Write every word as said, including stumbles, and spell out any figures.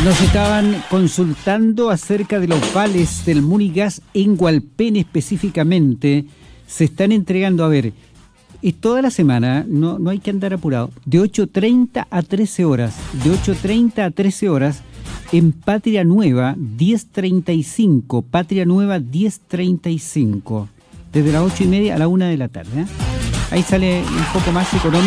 Nos estaban consultando acerca de los vales del Munigas en Hualpén específicamente. Se están entregando, a ver, es toda la semana, no, no hay que andar apurado, de ocho treinta a trece horas, de ocho treinta a trece horas, en Patria Nueva diez treinta y cinco, Patria Nueva diez treinta y cinco, desde las ocho y media a la una de la tarde, ¿eh? Ahí sale un poco más económico.